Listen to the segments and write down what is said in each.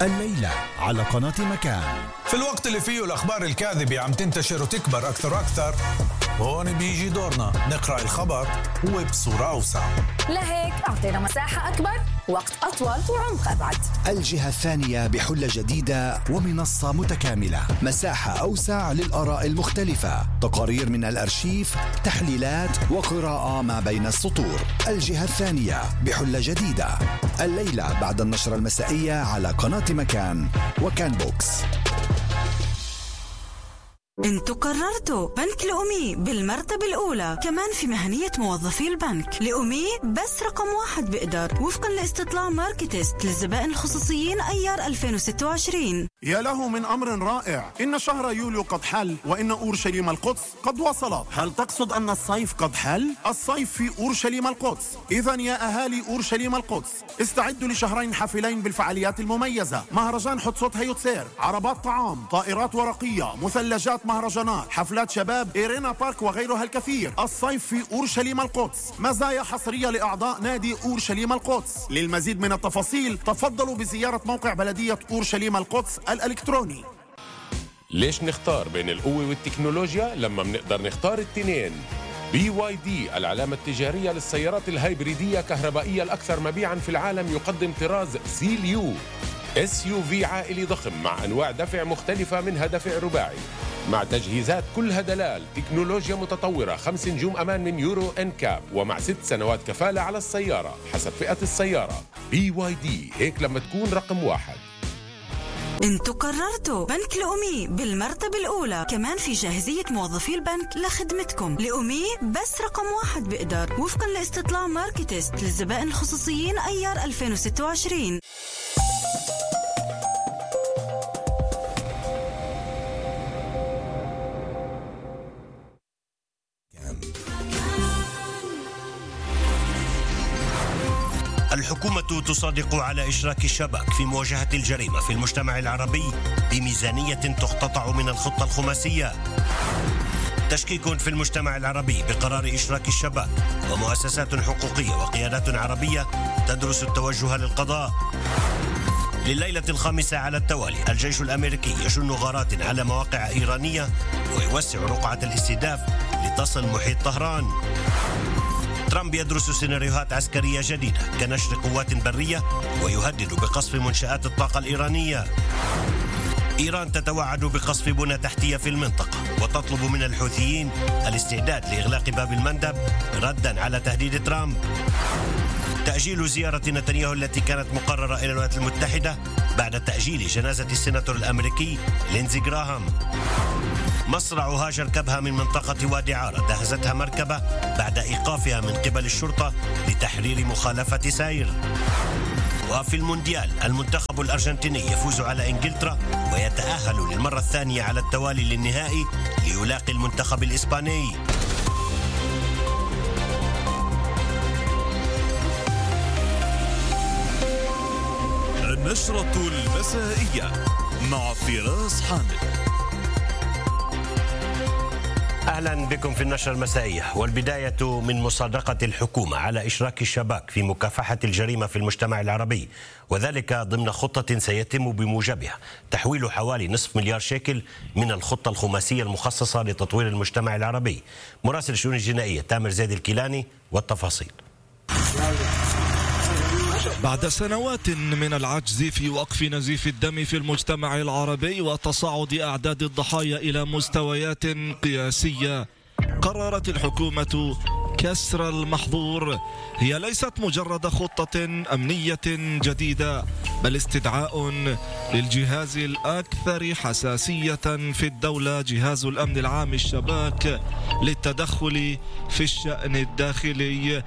الليلة على قناة مكان. في الوقت اللي فيه الأخبار الكاذبة عم تنتشر وتكبر أكثر وأكثر، هون بيجي دورنا نقرأ الخبر وبصورة أوسع. لهيك أعطينا مساحة أكبر، وقت أطول وعمق أبعد. الجهة الثانية بحلة جديدة ومنصة متكاملة، مساحة أوسع للآراء المختلفة، تقارير من الأرشيف، تحليلات وقراءة ما بين السطور. الجهة الثانية بحلة جديدة الليلة بعد النشرة المسائية على قناة مكان وكان بوكس. انتوا قررتوا بنك لأمي بالمرتبة الأولى، كمان في مهنية موظفي البنك. لأمي بس رقم 1 بقدر وفقا لاستطلاع ماركتست للزبائن الخصوصيين أيار 2026. يا له من أمر رائع، إن شهر يوليو قد حل وإن أورشليم القدس قد وصلت. هل تقصد أن الصيف قد حل؟ الصيف في أورشليم القدس. إذن يا أهالي أورشليم القدس استعدوا لشهرين حافلين بالفعاليات المميزة: مهرجان حتسوت هيوتسير، عربات طعام، طائرات ورقية، مثلجات، مهرجانات، حفلات شباب، إيرينا بارك وغيرها الكثير. الصيف في أورشليم القدس، مزايا حصرية لأعضاء نادي أورشليم القدس. للمزيد من التفاصيل تفضلوا بزيارة موقع بلدية أورشليم القدس الإلكتروني. ليش نختار بين القوة والتكنولوجيا لما بنقدر نختار التنين؟ BYD العلامة التجارية للسيارات الهايبريدية كهربائية الأكثر مبيعاً في العالم، يقدم طراز سيليو SUV عائلي ضخم مع أنواع دفع مختلفة، منها دفع رباعي مع تجهيزات كلها دلال، تكنولوجيا متطورة، 5 نجوم أمان من يورو NCAP، ومع 6 سنوات كفالة على السيارة حسب فئة السيارة. BYD هيك لما تكون رقم 1. انتوا قررتوا بنك لأمي بالمرتبة الأولى، كمان في جاهزية موظفي البنك لخدمتكم. لأمي بس رقم 1 بقدر وفقا لاستطلاع ماركتست للزبائن الخصوصيين أيار 2026. الحكومة تصادق على إشراك الشباب في مواجهة الجريمة في المجتمع العربي بميزانية تقتطع من الخطة الخماسية. تشكيك في المجتمع العربي بقرار إشراك الشباب، ومؤسسات حقوقية وقيادات عربية تدرس التوجه للقضاء. لليلة الخامسة على التوالي الجيش الأمريكي يشن غارات على مواقع إيرانية ويوسع رقعة الاستهداف لتصل محيط طهران. ترامب يدرس سيناريوهات عسكرية جديدة كنشر قوات برية ويهدد بقصف منشآت الطاقة الإيرانية. إيران تتوعد بقصف بنى تحتية في المنطقة وتطلب من الحوثيين الاستعداد لإغلاق باب المندب ردا على تهديد ترامب. تأجيل زيارة نتنياهو التي كانت مقررة إلى الولايات المتحدة بعد تأجيل جنازة السيناتور الأمريكي لينزي غراهام. مصرع هاجر كبهة من منطقة وادي عارة دهزتها مركبة بعد إيقافها من قبل الشرطة لتحرير مخالفة سير. وفي المونديال المنتخب الأرجنتيني يفوز على إنجلترا ويتأهل للمرة الثانية على التوالي للنهائي ليلاقي المنتخب الإسباني. النشرة المسائية مع فراس حامد. أهلا بكم في النشرة المسائية، والبداية من مصادقة الحكومة على إشراك الشباب في مكافحة الجريمة في المجتمع العربي، وذلك ضمن خطة سيتم بموجبها تحويل حوالي نصف مليار شيكل من الخطة الخماسية المخصصة لتطوير المجتمع العربي. مراسل الشؤون الجنائية تامر زيد الكيلاني والتفاصيل. بعد سنوات من العجز في وقف نزيف الدم في المجتمع العربي وتصاعد أعداد الضحايا إلى مستويات قياسية، قررت الحكومة كسر المحظور. هي ليست مجرد خطة أمنية جديدة، بل استدعاء للجهاز الأكثر حساسية في الدولة، جهاز الأمن العام الشباك، للتدخل في الشأن الداخلي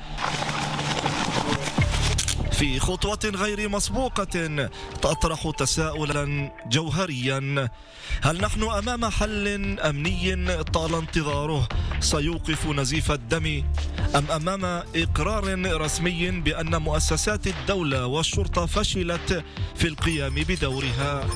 في خطوة غير مسبوقة تطرح تساؤلا جوهريا: هل نحن أمام حل أمني طال انتظاره سيوقف نزيف الدم، أم أمام إقرار رسمي بأن مؤسسات الدولة والشرطة فشلت في القيام بدورها؟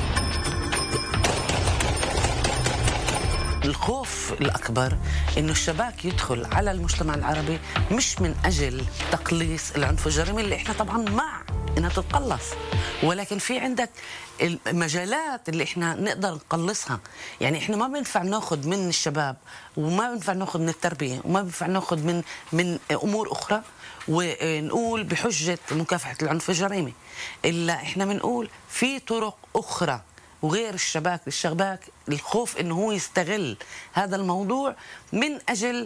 الخوف الأكبر إنه الشباك يدخل على المجتمع العربي مش من أجل تقليص العنف والجريمة اللي إحنا طبعا مع انها تتقلص، ولكن في عندك المجالات اللي احنا نقدر نقلصها. يعني احنا ما بينفع ناخذ من الشباب، وما بينفع ناخذ من التربيه، وما بينفع ناخذ من امور اخرى ونقول بحجه مكافحه العنف الجريمي، الا احنا بنقول في طرق اخرى وغير الشباك الخوف انه هو يستغل هذا الموضوع من اجل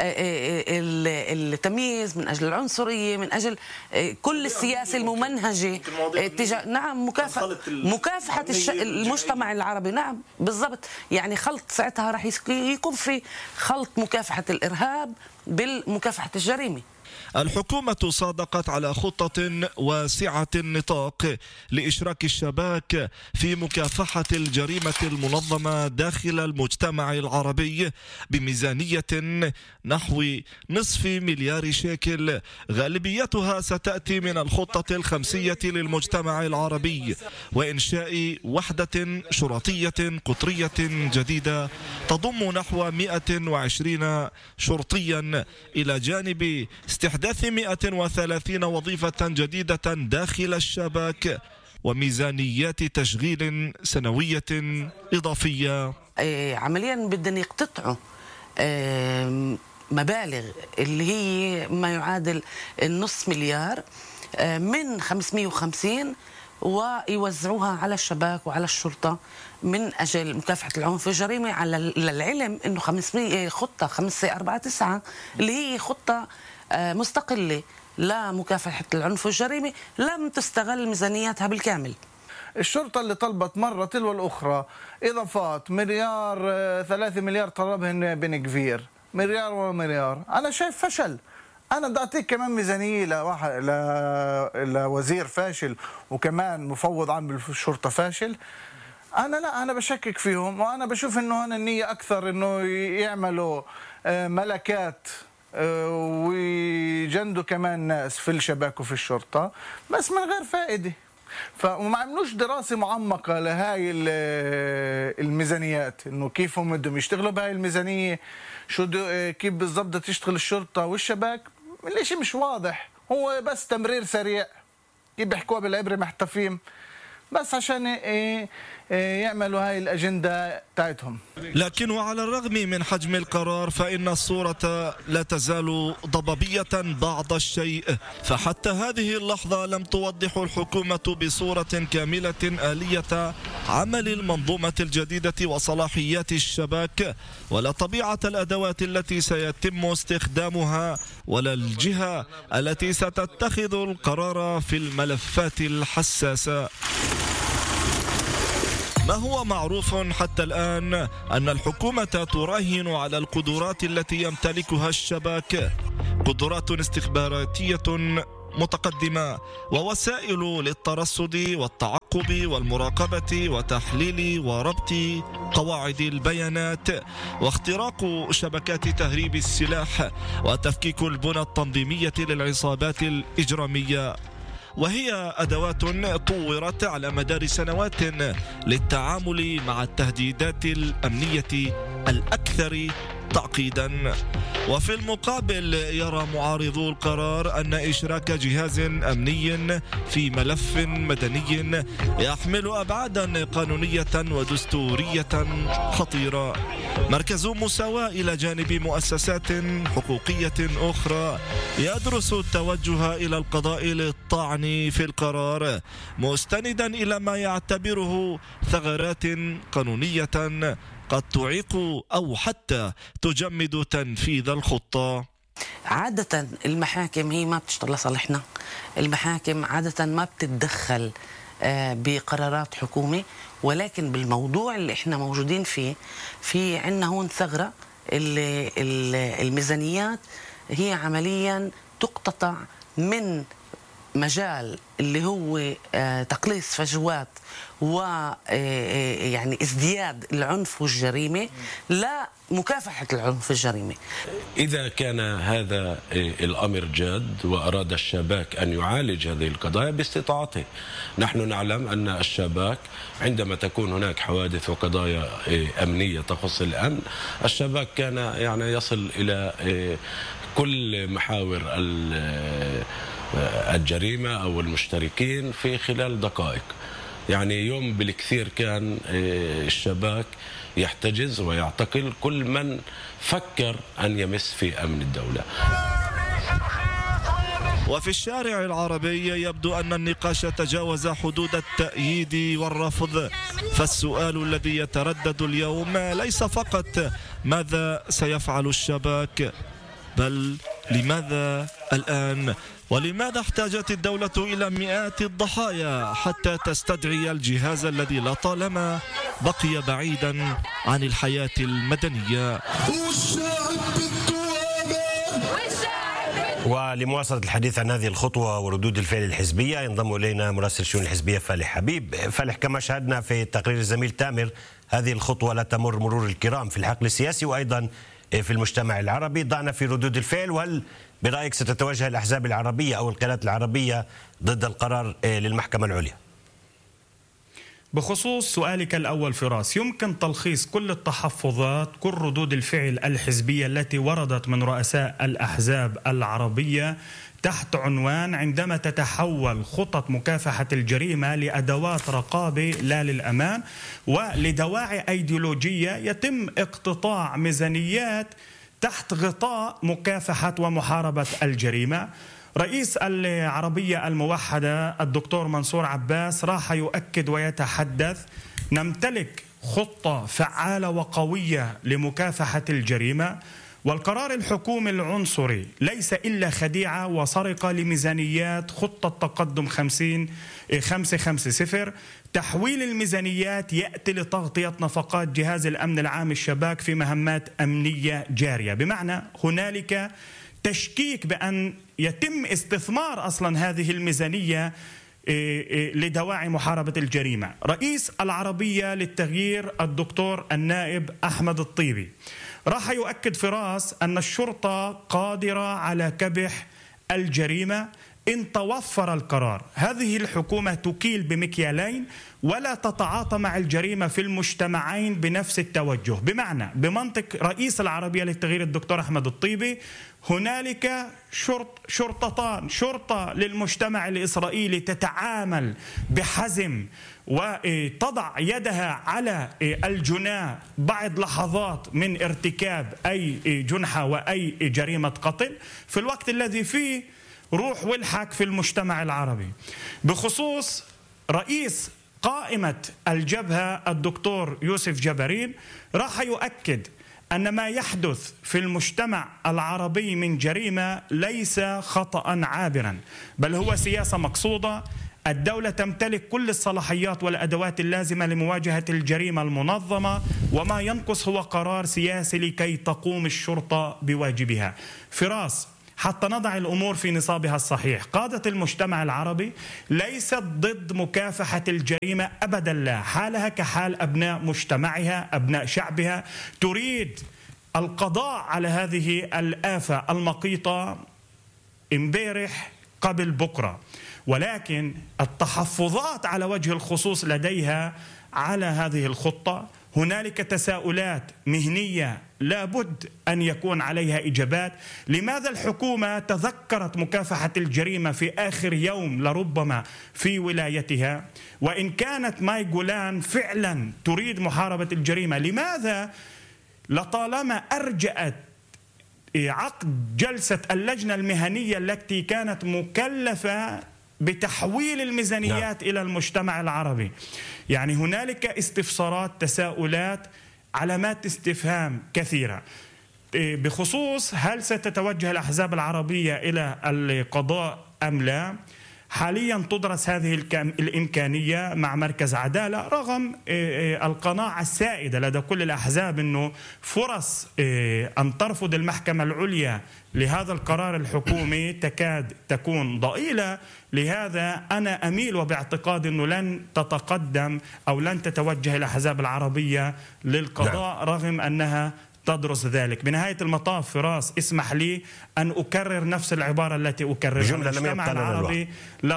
التمييز، من اجل العنصريه، من اجل كل السياسه الممنهجه تجاه مكافحه المجتمع العربي. نعم بالضبط، يعني خلط ساعتها راح يكون في خلط مكافحه الارهاب بالمكافحه الجريمه. الحكومة صادقت على خطة واسعة النطاق لإشراك الشباك في مكافحة الجريمة المنظمة داخل المجتمع العربي بميزانية نحو نصف مليار شيكل، غالبيتها ستأتي من الخطة الخمسية للمجتمع العربي وإنشاء وحدة شرطية قطرية جديدة تضم نحو 120 شرطيا إلى جانب استحداث 130 وظيفة جديدة داخل الشباك وميزانيات تشغيل سنوية إضافية. عمليا بدنا يقتطعوا مبالغ اللي هي ما يعادل النص مليار من 550 ويوزعوها على الشباك وعلى الشرطة من أجل مكافحة العنف الجريمي، على العلم أنه 500 خطة 549 اللي هي خطة مستقلة لمكافحة العنف الجريمي لم تستغل ميزانياتها بالكامل. الشرطة اللي طلبت مرة تلو الأخرى إضافات مليار 3 مليار طلبهن بن كفير، مليار ومليار. أنا شايف فشل. أنا بدي أعطيك كمان ميزانية لوزير فاشل وكمان مفوض عام بالشرطة فاشل. أنا بشكك فيهم، وأنا بشوف إنه هنا النية أكثر إنه يعملوا ملكات ويجندوا كمان ناس في الشباك وفي الشرطة بس من غير فائدة. وما عملوش دراسة معمقة لهاي الميزانيات، إنه كيف هم بدهم يشتغلوا بهاي الميزانية، كيف بالضبط تشتغل الشرطة والشباك. الاشي مش واضح، هو بس تمرير سريع كيف بيحكوها بالعبرة محتفين بس عشان يعملوا هاي الأجندة تاعتهم. لكن وعلى الرغم من حجم القرار فإن الصورة لا تزال ضبابية بعض الشيء، فحتى هذه اللحظة لم توضح الحكومة بصورة كاملة آلية عمل المنظومة الجديدة وصلاحيات الشباك، ولا طبيعة الأدوات التي سيتم استخدامها، ولا الجهة التي ستتخذ القرار في الملفات الحساسة. ما هو معروف حتى الآن أن الحكومة تراهن على القدرات التي يمتلكها الشباك، قدرات استخباراتية متقدمة ووسائل للترصد والتعقب والمراقبة وتحليل وربط قواعد البيانات واختراق شبكات تهريب السلاح وتفكيك البنى التنظيمية للعصابات الإجرامية، وهي أدوات طورت على مدار سنوات للتعامل مع التهديدات الأمنية الأكثر تعقيدا. وفي المقابل يرى معارضو القرار أن إشراك جهاز أمني في ملف مدني يحمل أبعادا قانونية ودستورية خطيرة. مركز مساواة إلى جانب مؤسسات حقوقية أخرى يدرس التوجه إلى القضاء للطعن في القرار مستندا إلى ما يعتبره ثغرات قانونية قد تعيق أو حتى تجمد تنفيذ الخطة. عادة المحاكم هي ما بتشتغل لصالحنا، المحاكم عادة ما بتتدخل بقرارات حكومة، ولكن بالموضوع اللي احنا موجودين فيه في عنا هون ثغرة. الميزانيات هي عمليا تقتطع من مجال اللي هو تقليص فجوات ويعني ازدياد العنف والجريمة لمكافحة العنف الجريمي. إذا كان هذا الأمر جاد وأراد الشباك أن يعالج هذه القضايا باستطاعته، نحن نعلم أن الشباك عندما تكون هناك حوادث وقضايا أمنية تخص الأمن، الشباك كان يعني يصل إلى كل محاور الجريمة أو المشتركين في خلال دقائق. يعني يوم بالكثير كان الشباك يحتجز ويعتقل كل من فكر أن يمس في أمن الدولة. وفي الشارع العربي يبدو أن النقاش تجاوز حدود التأييد والرفض، فالسؤال الذي يتردد اليوم ليس فقط ماذا سيفعل الشباك، بل لماذا الآن؟ ولماذا احتاجت الدولة إلى مئات الضحايا حتى تستدعي الجهاز الذي لطالما بقي بعيدا عن الحياة المدنية؟ ولمواصلة الحديث عن هذه الخطوة وردود الفعل الحزبية ينضم إلينا مراسل الشؤون الحزبية فالح حبيب. فالح، كما شاهدنا في تقرير الزميل تامر، هذه الخطوة لا تمر مرور الكرام في الحقل السياسي وأيضا في المجتمع العربي. ضعنا في ردود الفعل، وهل برأيك ستتوجه الأحزاب العربية أو القيادات العربية ضد القرار للمحكمة العليا؟ بخصوص سؤالك الأول فراس، يمكن تلخيص كل التحفظات، كل ردود الفعل الحزبية التي وردت من رؤساء الأحزاب العربية تحت عنوان: عندما تتحول خطط مكافحة الجريمة لأدوات رقابة لا للأمان ولدواعي أيديولوجية، يتم اقتطاع ميزانيات تحت غطاء مكافحة ومحاربة الجريمة. رئيس العربية الموحدة الدكتور منصور عباس راح يؤكد ويتحدث: نمتلك خطة فعالة وقوية لمكافحة الجريمة، والقرار الحكومي العنصري ليس إلا خديعة وسرقة لميزانيات خطة تقدم 550. تحويل الميزانيات يأتي لتغطية نفقات جهاز الأمن العام الشباك في مهمات أمنية جارية، بمعنى هنالك تشكيك بأن يتم استثمار أصلا هذه الميزانية لدواعي محاربة الجريمة. رئيس العربية للتغيير الدكتور النائب أحمد الطيبي راح يؤكد فراس أن الشرطة قادرة على كبح الجريمة إن توفر القرار. هذه الحكومة تكيل بمكيالين ولا تتعاطى مع الجريمة في المجتمعين بنفس التوجه، بمعنى بمنطق رئيس العربية للتغيير الدكتور أحمد الطيبي هنالك شرطتان: شرطة للمجتمع الإسرائيلي تتعامل بحزم وتضع يدها على الجناه بعد لحظات من ارتكاب أي جنحة وأي جريمة قتل، في الوقت الذي فيه روح والحك في المجتمع العربي. بخصوص رئيس قائمة الجبهة الدكتور يوسف جبرين راح يؤكد أن ما يحدث في المجتمع العربي من جريمة ليس خطأ عابرا، بل هو سياسة مقصودة. الدولة تمتلك كل الصلاحيات والأدوات اللازمة لمواجهة الجريمة المنظمة، وما ينقص هو قرار سياسي لكي تقوم الشرطة بواجبها. فراس، حتى نضع الأمور في نصابها الصحيح، قادة المجتمع العربي ليست ضد مكافحة الجريمة أبدا، لا، حالها كحال أبناء مجتمعها أبناء شعبها، تريد القضاء على هذه الآفة المقيتة امبارح قبل بكرة، ولكن التحفظات على وجه الخصوص لديها على هذه الخطة. هنالك تساؤلات مهنية لابد أن يكون عليها إجابات. لماذا الحكومة تذكرت مكافحة الجريمة في آخر يوم لربما في ولايتها؟ وإن كانت ماي جولان فعلا تريد محاربة الجريمة، لماذا لطالما أرجأت عقد جلسة اللجنة المهنية التي كانت مكلفة بتحويل الميزانيات إلى المجتمع العربي؟ يعني هنالك استفسارات، تساؤلات، علامات استفهام كثيرة بخصوص هل ستتوجه الأحزاب العربية إلى القضاء أم لا. حاليا تدرس هذه الإمكانية مع مركز عدالة، رغم القناعة السائدة لدى كل الأحزاب أنه فرص أن ترفض المحكمة العليا لهذا القرار الحكومي تكاد تكون ضئيلة. لهذا أنا أميل وباعتقاد أنه لن تتقدم أو لن تتوجه الأحزاب العربية للقضاء، رغم أنها تدرس ذلك. بنهاية المطاف فراس، اسمح لي أن أكرر نفس العبارة التي أكررها: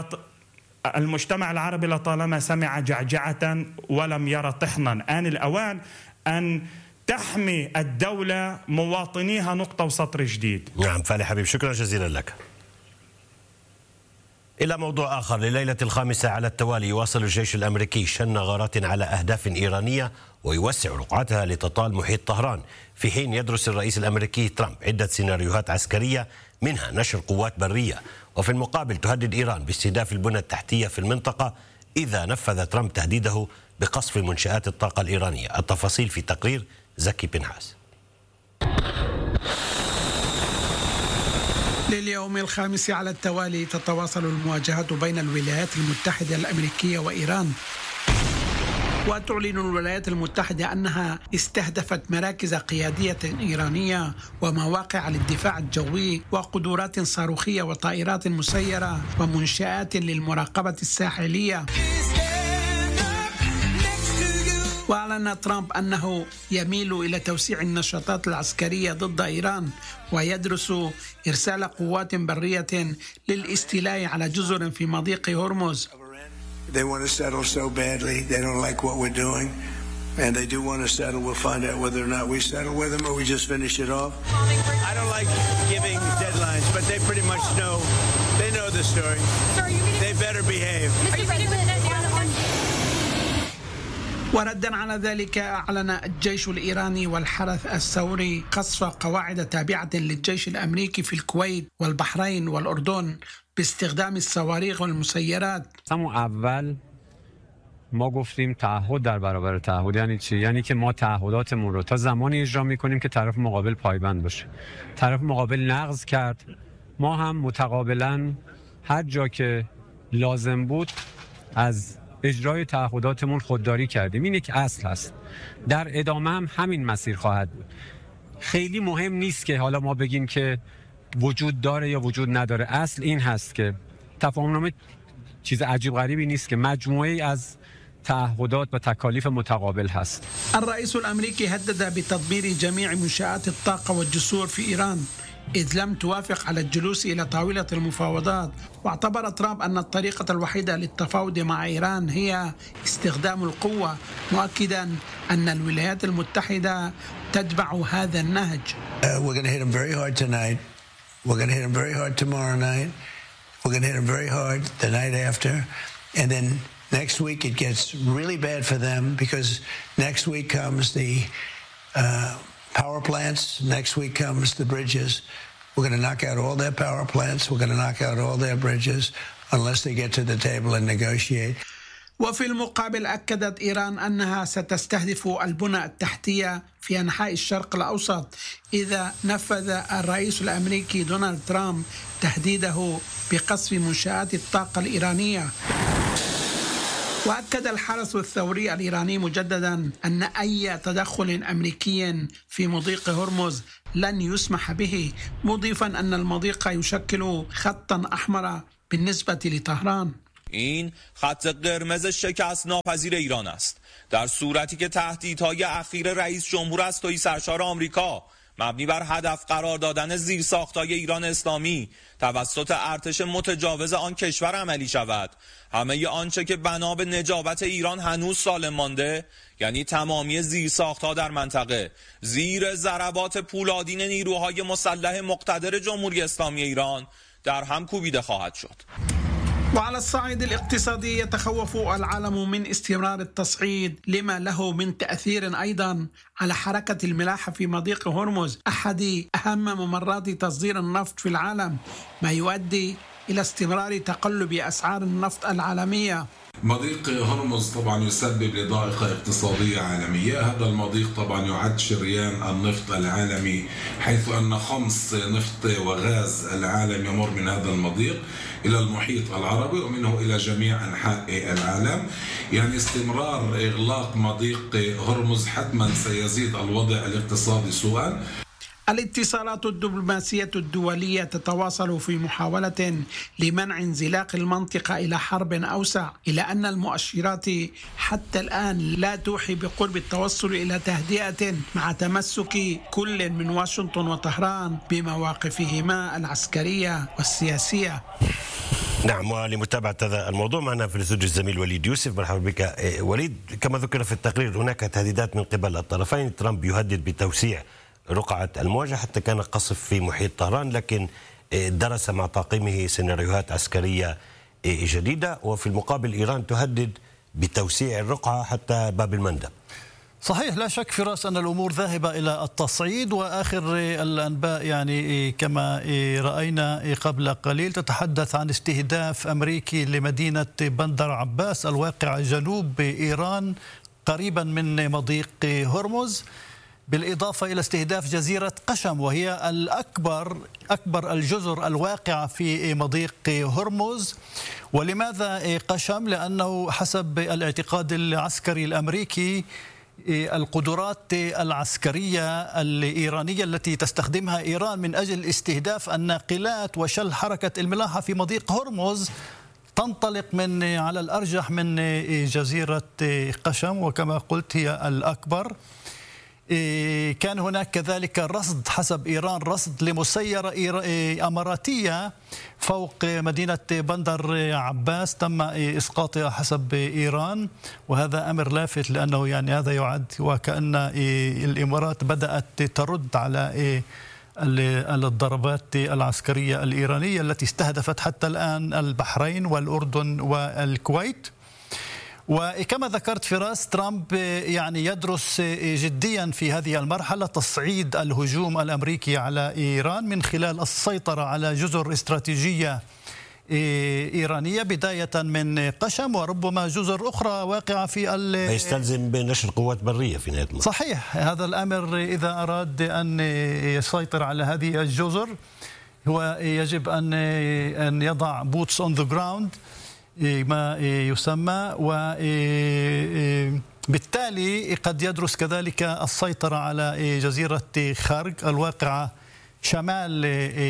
المجتمع العربي لطالما سمع جعجعة ولم يرى طحنا. آن الأوان أن تحمي الدولة مواطنيها نقطة وسطر جديد. نعم فالح حبيب، شكرا جزيلا لك. إلى موضوع آخر، لليلة الخامسة على التوالي يواصل الجيش الأمريكي شن غارات على أهداف إيرانية ويوسع رقعتها لتطال محيط طهران، في حين يدرس الرئيس الأمريكي ترامب عدة سيناريوهات عسكرية منها نشر قوات برية، وفي المقابل تهدد إيران باستهداف البنى التحتية في المنطقة إذا نفذ ترامب تهديده بقصف منشآت الطاقة الإيرانية. التفاصيل في تقرير زكي بنحاس. لليوم الخامس على التوالي تتواصل المواجهات بين الولايات المتحدة الأمريكية وإيران، وتعلن الولايات المتحدة أنها استهدفت مراكز قيادية إيرانية ومواقع للدفاع الجوي وقدرات صاروخية وطائرات مسيرة ومنشآت للمراقبة الساحلية. وأعلن ترامب أنه يميل إلى توسيع النشاطات العسكرية ضد إيران ويدرس إرسال قوات برية للاستيلاء على جزر في مضيق هرمز. They want to settle so badly. They don't like what we're doing. And they do want to settle. We'll find out whether or not we settle with them or we just finish it off. I don't like giving deadlines, but they pretty much know. They know the story. They better behave. وردا على ذلك أعلن الجيش الإيراني والحرس الثوري قصف قواعد تابعة للجيش الأمريكي في الكويت والبحرين والأردن باستخدام الصواريخ والمسيرات. اول ما گفتیم تعهد در برابر تعهد یعنی چی؟ یعنی که ما تعهداتمون رو تا زمانی اجرا می‌کنیم که طرف مقابل پایبند باشه. طرف مقابل نقض کرد، ما هم متقابلا هر جا که لازم بود از اجرای تعهداتمون خودداری کردیم. این یک اصل هست. در ادامه هم همین مسیر خواهد بود. خیلی مهم نیست که حالا ما بگیم که وجود داره یا وجود نداره. اصل این هست که تفاهمنامه چیز عجیب غریبی نیست که مجموعه از تعهدات و تکالیف متقابل هست. الرئيس الأمريكي هدد بتدمير جميع منشآت الطاقة والجسور في إيران إذ لم توافق على الجلوس إلى طاولة المفاوضات. واعتبر ترامب أن الطريقة الوحيدة للتفاوض مع إيران هي استخدام القوة، مؤكدا أن الولايات المتحدة تتبع هذا النهج. We're going to hit them very hard tonight. We're going to hit them very hard tomorrow night. We're going to hit them very hard the night after. And then next week it gets really bad for them because next week comes the power plants. Next week comes the bridges. We're going to knock out all their power plants. We're going to knock out all their bridges unless they get to the table and negotiate. وفي المقابل أكدت إيران أنها ستستهدف البنى التحتية في أنحاء الشرق الأوسط إذا نفذ الرئيس الأمريكي دونالد ترامب تهديده بقصف منشآت الطاقة الإيرانية. وأكد الحرس الثوري الإيراني مجددا أن أي تدخل أمريكي في مضيق هرمز لن يسمح به، مضيفا أن المضيق يشكل خطا أحمر بالنسبة لطهران. این خط قرمز شکست ناپذیر ایران است. در صورتی که تهدیدهای اخیر رئیس جمهور از تویی سرشار آمریکا مبنی بر هدف قرار دادن زیرساخت‌های ایران اسلامی توسط ارتش متجاوز آن کشور عملی شود، همه آنچه که بنا به نجابت ایران هنوز سالم مانده، یعنی تمامی زیرساخت‌ها در منطقه، زیر ضربات پولادین نیروهای مسلح مقتدر جمهوری اسلامی ایران در هم کوبیده خواهد شد. وعلى الصعيد الاقتصادي يتخوف العالم من استمرار التصعيد لما له من تأثير أيضا على حركة الملاحة في مضيق هرمز، أحد أهم ممرات تصدير النفط في العالم، ما يؤدي إلى استمرار تقلب أسعار النفط العالمية. مضيق هرمز طبعا يسبب لضائقة اقتصادية عالمية. هذا المضيق طبعا يعد شريان النفط العالمي، حيث أن خمس نفط وغاز العالم يمر من هذا المضيق إلى المحيط العربي ومنه إلى جميع أنحاء العالم. يعني استمرار إغلاق مضيق هرمز حتما سيزيد الوضع الاقتصادي سوءا. الاتصالات الدبلوماسية الدولية تتواصل في محاولة لمنع انزلاق المنطقة إلى حرب أوسع، إلى أن المؤشرات حتى الآن لا توحي بقرب التوصل إلى تهدئة، مع تمسك كل من واشنطن وطهران بمواقفهما العسكرية والسياسية. نعم، ولمتابعة هذا الموضوع معنا في الاستوديو الزميل وليد يوسف. مرحبا بك وليد. كما ذكر في التقرير هناك تهديدات من قبل الطرفين. ترامب يهدد بتوسيع رقعة المواجهة حتى كان قصف في محيط طهران، لكن درس مع طاقمه سيناريوهات عسكرية جديدة، وفي المقابل إيران تهدد بتوسيع الرقعة حتى باب المندب. صحيح، لا شك فراس أن الأمور ذاهبة إلى التصعيد، وآخر الأنباء يعني كما رأينا قبل قليل تتحدث عن استهداف أمريكي لمدينة بندر عباس الواقعة جنوب إيران قريبا من مضيق هرمز، بالإضافة إلى استهداف جزيرة قشم وهي أكبر الجزر الواقعة في مضيق هرمز. ولماذا قشم؟ لأنه حسب الاعتقاد العسكري الأمريكي القدرات العسكرية الإيرانية التي تستخدمها إيران من أجل استهداف الناقلات وشل حركة الملاحة في مضيق هرمز تنطلق من على الأرجح من جزيرة قشم، وكما قلت هي الأكبر. كان هناك كذلك رصد حسب إيران، رصد لمسيرة أماراتية فوق مدينة بندر عباس تم إسقاطها حسب إيران، وهذا أمر لافت لأنه يعني هذا يعد وكأن الإمارات بدأت ترد على الضربات العسكرية الإيرانية التي استهدفت حتى الآن البحرين والأردن والكويت. وكما ذكرت فراس، ترامب يعني يدرس جديا في هذه المرحلة تصعيد الهجوم الأمريكي على إيران من خلال السيطرة على جزر استراتيجية إيرانية بداية من قشم وربما جزر أخرى واقعة في يستلزم بنشر قوات برية في نهاية المطاف. صحيح، هذا الأمر إذا أراد أن يسيطر على هذه الجزر هو يجب أن يضع boots on the ground ما يسمى، وبالتالي قد يدرس كذلك السيطرة على جزيرة خرج الواقعة شمال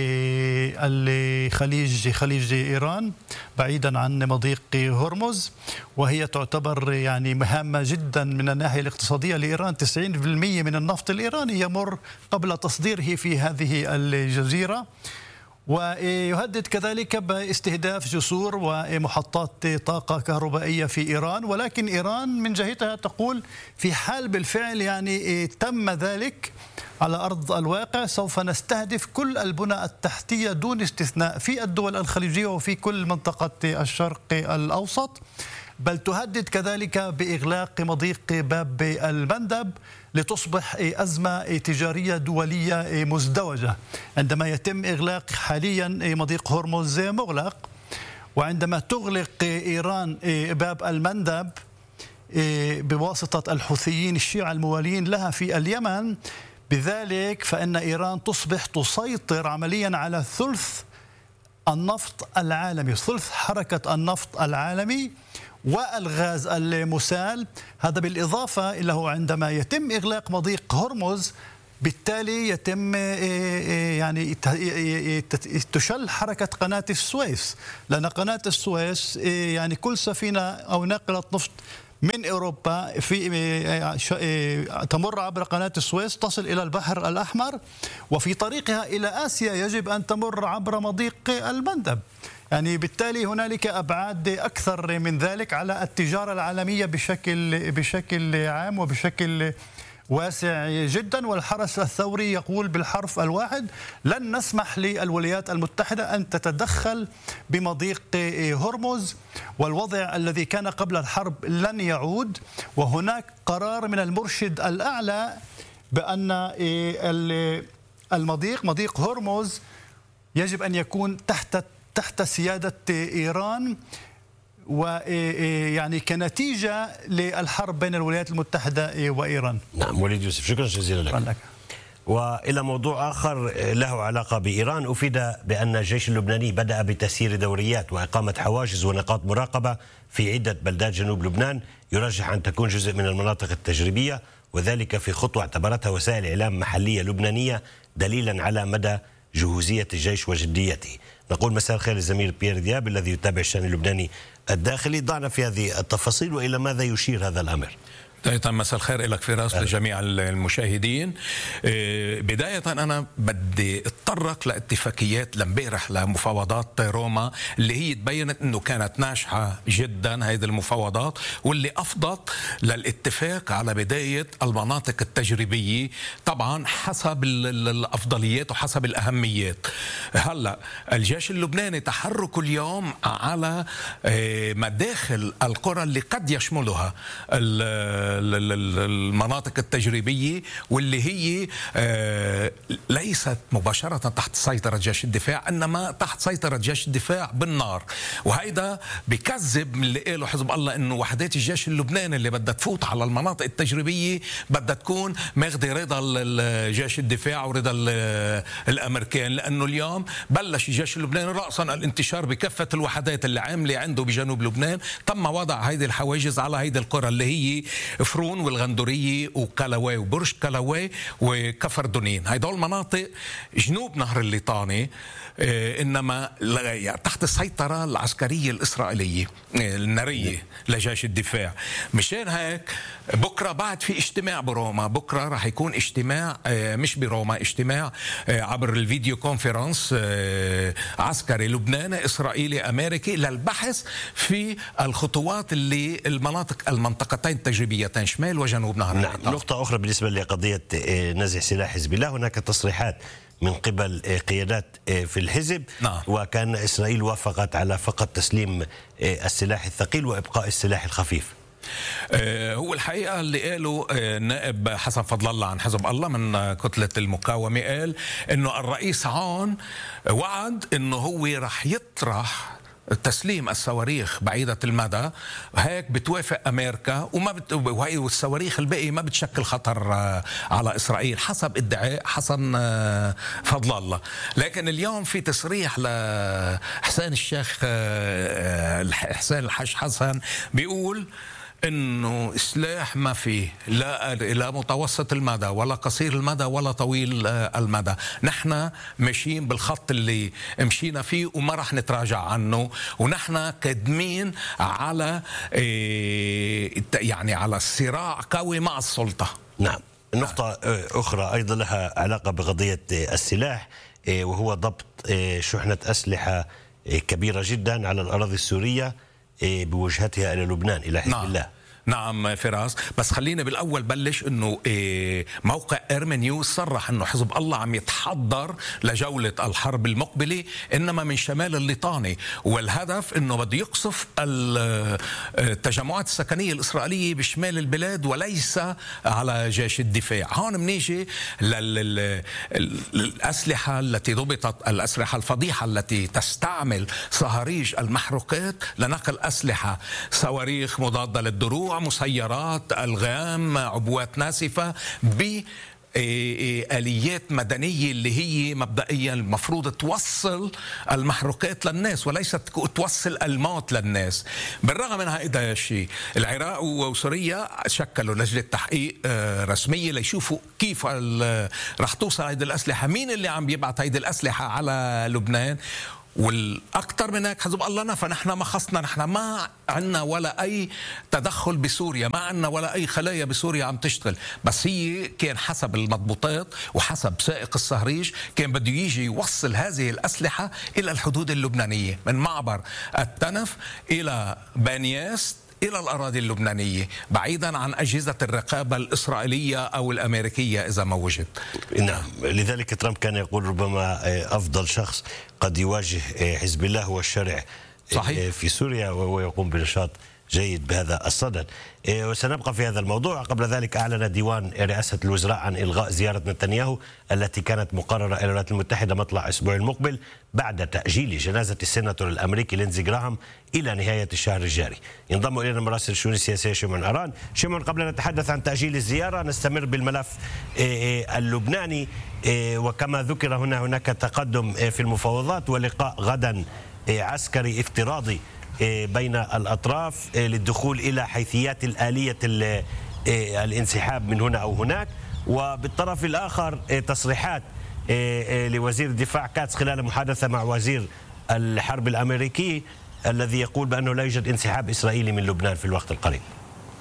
خليج إيران بعيدا عن مضيق هرمز، وهي تعتبر يعني مهمة جدا من الناحية الاقتصادية لإيران. 90% من النفط الإيراني يمر قبل تصديره في هذه الجزيرة. ويهدد كذلك باستهداف جسور ومحطات طاقة كهربائية في إيران، ولكن إيران من جهتها تقول في حال بالفعل يعني تم ذلك على أرض الواقع سوف نستهدف كل البنى التحتية دون استثناء في الدول الخليجية وفي كل منطقة الشرق الأوسط، بل تهدد كذلك بإغلاق مضيق باب المندب لتصبح أزمة تجارية دولية مزدوجة. عندما يتم إغلاق حاليا مضيق هرمز مغلق، وعندما تغلق إيران باب المندب بواسطة الحوثيين الشيعة الموالين لها في اليمن، بذلك فإن إيران تصبح تسيطر عمليا على ثلث النفط العالمي، ثلث حركة النفط العالمي والغاز المسال. هذا بالإضافة إلى عندما يتم إغلاق مضيق هرمز بالتالي يتم يعني تشل حركة قناة السويس، لأن قناة السويس يعني كل سفينة أو ناقلة نفط من أوروبا تمر عبر قناة السويس تصل إلى البحر الأحمر، وفي طريقها إلى آسيا يجب أن تمر عبر مضيق المندب. يعني بالتالي هنالك أبعاد أكثر من ذلك على التجارة العالمية بشكل عام وبشكل واسع جدا. والحرس الثوري يقول بالحرف الواحد لن نسمح للولايات المتحدة أن تتدخل بمضيق هرمز، والوضع الذي كان قبل الحرب لن يعود. وهناك قرار من المرشد الأعلى بأن مضيق هرمز يجب أن يكون تحت سيادة إيران، ويعني كنتيجة للحرب بين الولايات المتحدة وإيران. نعم وليد يوسف، شكرا جزيلا لك. وإلى موضوع آخر له علاقة بإيران، أفيد بأن الجيش اللبناني بدأ بتسيير دوريات وإقامة حواجز ونقاط مراقبة في عدة بلدات جنوب لبنان يرجح أن تكون جزء من المناطق التجريبية، وذلك في خطوة اعتبرتها وسائل إعلام محلية لبنانية دليلا على مدى جهوزية الجيش وجديته. نقول مساء الخير للزميل بيير دياب الذي يتابع الشأن اللبناني الداخلي. ضعنا في هذه التفاصيل وإلى ماذا يشير هذا الأمر؟ مساء الخير لك فراس لجميع المشاهدين. بداية أنا بدي اتطرق لاتفاقيات لامبارح لمفاوضات روما اللي هي تبينت أنه كانت ناجحة جدا هذه المفاوضات، واللي أفضت للاتفاق على بداية المناطق التجريبية طبعا حسب الأفضليات وحسب الأهميات. هلأ الجيش اللبناني تحرك اليوم على مداخل القرى اللي قد يشملها المناطق التجريبية، واللي هي ليست مباشرة تحت سيطرة جيش الدفاع، إنما تحت سيطرة جيش الدفاع بالنار. وهيدا بكذب من اللي قاله حزب الله إنه وحدات الجيش اللبناني اللي بدها تفوت على المناطق التجريبية بدها تكون ماخذة رضا جيش الدفاع ورضا الأمريكان، لأنه اليوم بلش الجيش اللبناني رأسا الانتشار بكافة الوحدات اللي عاملة عنده بجنوب لبنان. تم وضع هيدي الحواجز على هيدي القرى اللي هي فرون والغندورية وكلاوي وبرج كلاوي وكفر دونين. هيدول المناطق جنوب نهر الليطاني، إنما تحت السيطرة العسكرية الإسرائيلية النارية لجيش الدفاع. مشان هيك بكرة بعد في اجتماع بروما، بكرة راح يكون اجتماع مش بروما، اجتماع عبر الفيديو كونفرنس عسكري لبناني إسرائيلي أمريكي للبحث في الخطوات اللي المنطقتين التجريبيتين شمال وجنوب نهر الليطان. نقطة أخرى بالنسبة لقضية نزع سلاح حزب الله، هناك تصريحات من قبل قيادات في الحزب، وكان إسرائيل وافقت على فقط تسليم السلاح الثقيل وإبقاء السلاح الخفيف. هو الحقيقة اللي قاله النائب حسن فضل الله عن حزب الله من كتلة المقاومة قال إنه الرئيس عون وعد إنه هو رح يطرح تسليم الصواريخ بعيدة المدى، هيك بتوافق أمريكا وهي والصواريخ الباقي ما بتشكل خطر على إسرائيل حسب ادعاء حسن فضل الله. لكن اليوم في تصريح لحسين الشيخ حسين الحاج حسن بيقول إنه سلاح ما فيه لا متوسط المدى ولا قصير المدى ولا طويل المدى. نحن ماشيين بالخط اللي مشينا فيه وما رح نتراجع عنه، ونحن قادمين على يعني على الصراع قوي مع السلطة. نعم. نقطة أخرى أيضا لها علاقة بقضية السلاح، وهو ضبط شحنة أسلحة كبيرة جدا على الأراضي السورية بوجهتها إلى لبنان إلى حزب الله. نعم فراس، بس خلينا بالأول بلش إنه موقع إيرمي نيوز صرح إنه حزب الله عم يتحضر لجولة الحرب المقبلة، إنما من شمال الليطاني، والهدف إنه بده يقصف التجمعات السكنية الإسرائيلية بشمال البلاد وليس على جيش الدفاع. هون بنيجي للأسلحة التي ضبطت، الأسلحة الفضيحة التي تستعمل صهاريج المحروقات لنقل أسلحة، صواريخ مضادة للدروع، مسيرات، ألغام، عبوات ناسفة بآليات مدنية اللي هي مبدئيا المفروض توصل المحروقات للناس وليست توصل الموت للناس. بالرغم من هذا الشيء العراق وسوريا شكلوا لجنة تحقيق رسمية ليشوفوا كيف رح توصل هذه الأسلحة، مين اللي عم بيبعث هذه الأسلحة على لبنان. والأكثر من هيك حزب الله نفى نحن ما خصنا، نحن ما عنا ولا أي تدخل بسوريا، ما عنا ولا أي خلايا بسوريا عم تشتغل، بس هي كان حسب المضبوطات وحسب سائق الصهريج كان بده يجي يوصل هذه الأسلحة إلى الحدود اللبنانية من معبر التنف إلى بانياس إلى الأراضي اللبنانية، بعيدا عن أجهزة الرقابة الإسرائيلية أو الأمريكية إذا ما وجد. نعم، لذلك ترامب كان يقول ربما أفضل شخص قد يواجه حزب الله هو الشرع صحيح في سوريا، وهو يقوم بنشاط جيد بهذا الصدد. وسنبقى في هذا الموضوع. قبل ذلك أعلن ديوان رئاسة الوزراء عن إلغاء زيارة نتنياهو التي كانت مقررة إلى الولايات المتحدة مطلع الأسبوع المقبل بعد تأجيل جنازة السيناتور الأمريكي لينزي جراهام إلى نهاية الشهر الجاري. ينضم إلينا مراسل الشؤون السياسية شمعون أران. شمعون، قبل أن نتحدث عن تأجيل الزيارة نستمر بالملف اللبناني، وكما ذكر هناك تقدم في المفاوضات ولقاء غدا عسكري افتراضي بين الأطراف للدخول إلى حيثيات الآلية الانسحاب من هنا أو هناك، وبالطرف الآخر تصريحات لوزير الدفاع كاتس خلال محادثة مع وزير الحرب الأمريكي الذي يقول بأنه لا يوجد انسحاب إسرائيلي من لبنان في الوقت القريب.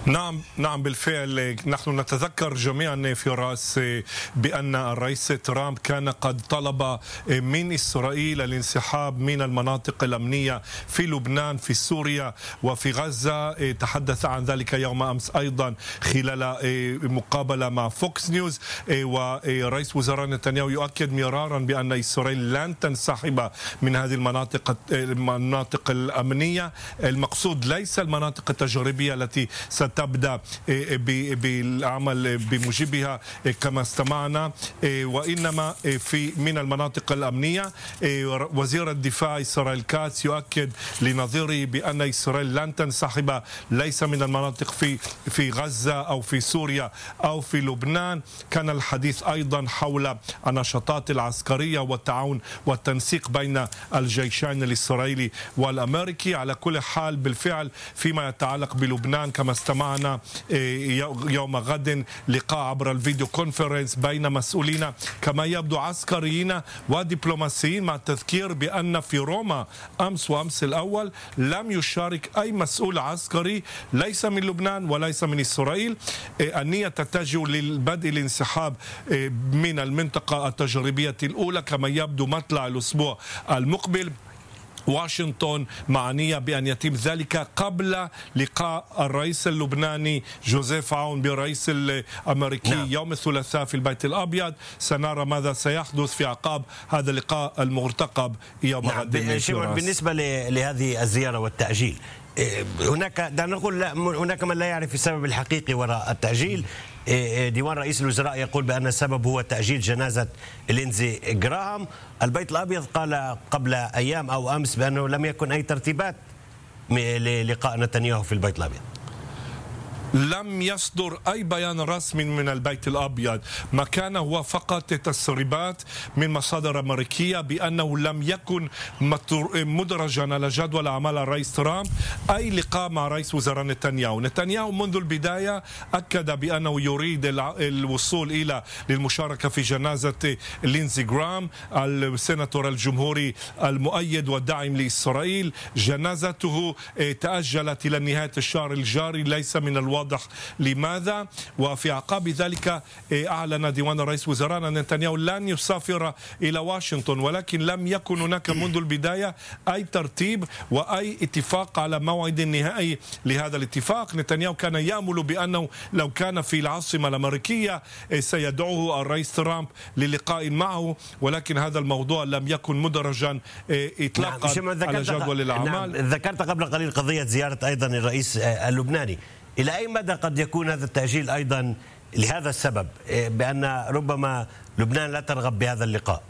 نعم بالفعل. نحن نتذكر جميعا فراس بأن الرئيس ترامب كان قد طلب من إسرائيل الانسحاب من المناطق الأمنية في لبنان، في سوريا وفي غزة. تحدث عن ذلك يوم أمس أيضا خلال مقابلة مع فوكس نيوز، ورئيس وزراء نتنياهو يؤكد مرارا بأن إسرائيل لن تنسحب من هذه المناطق الأمنية. المقصود ليس المناطق التجريبية التي ستبدأ بالعمل بموجبها كما استمعنا، وإنما من المناطق الأمنية. وزير الدفاع إسرائيل كاتس يؤكد لنظيره بأن إسرائيل لن تنسحب ليس من المناطق في غزة أو في سوريا أو في لبنان. كان الحديث أيضا حول النشاطات العسكرية والتعاون والتنسيق بين الجيشين الإسرائيلي والأمريكي. على كل حال بالفعل فيما يتعلق بلبنان كما استمعنا يوم غد لقاء عبر الفيديو كونفرنس بين مسؤولين كما يبدو عسكريين ودبلوماسيين، مع التذكير بأن في روما أمس وأمس الأول لم يشارك أي مسؤول عسكري ليس من لبنان وليس من إسرائيل. النية تتجه للبدء الانسحاب من المنطقة التجريبية الأولى كما يبدو مطلع الأسبوع المقبل. واشنطن معنية بأن يتم ذلك قبل لقاء الرئيس اللبناني جوزيف عون بالرئيس الأمريكي يوم الثلاثاء في البيت الأبيض. سنرى ماذا سيحدث في عقاب هذا اللقاء المرتقب يوم غد. بالنسبة لهذه الزيارة والتأجيل، هناك دعنا نقول هناك من لا يعرف السبب الحقيقي وراء التأجيل. ديوان رئيس الوزراء يقول بأن السبب هو تأجيل جنازة لينزي جراهام. البيت الأبيض قال قبل أيام أو أمس بأنه لم يكن أي ترتيبات للقاء نتنياهو في البيت الأبيض. لم يصدر أي بيان رسمي من البيت الأبيض، ما كان هو فقط تسريبات من مصادر أمريكية بأنه لم يكن مدرجا على جدول أعمال الرئيس ترامب أي لقاء مع رئيس وزراء نتنياهو. نتنياهو منذ البداية أكد بأنه يريد الوصول إلى للمشاركة في جنازة لينزي جراهام السيناتور الجمهوري المؤيد والداعم لإسرائيل. جنازته تأجلت إلى نهاية الشهر الجاري، ليس من الواضح لماذا. وفي عقاب ذلك أعلن ديوان رئيس وزراء أن نتنياهو لن يسافر إلى واشنطن، ولكن لم يكن هناك منذ البداية أي ترتيب وأي اتفاق على موعد نهائي لهذا الاتفاق. نتنياهو كان يأمل بأنه لو كان في العاصمة الأمريكية سيدعوه الرئيس ترامب للقاء معه، ولكن هذا الموضوع لم يكن مدرجا إطلاقا على جدول الأعمال. ذكرت قبل قليل قضية زيارة أيضا الرئيس اللبناني. إلى أي مدى قد يكون هذا التأجيل أيضا لهذا السبب، بأن ربما لبنان لا ترغب بهذا اللقاء؟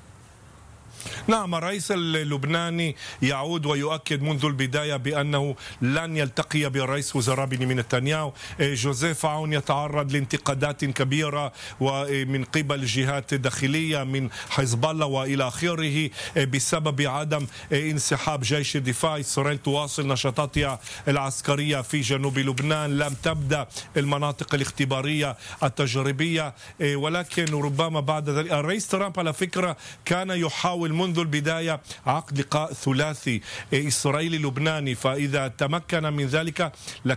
نعم، الرئيس اللبناني يعود ويؤكد منذ البداية بأنه لن يلتقي برئيس وزراء بنيامين نتنياهو. جوزيف عون يتعرض لانتقادات كبيرة ومن قبل جهات داخلية من حزب الله وإلى آخره بسبب عدم انسحاب جيش الدفاع. إسرائيل تواصل نشاطاتها العسكرية في جنوب لبنان، لم تبدأ المناطق الاختبارية التجريبية، ولكن ربما بعد ذلك الرئيس ترامب على فكرة كان يحاول منذ البداية عقد لقاء ثلاثي إسرائيلي لبناني، فإذا تمكن من ذلك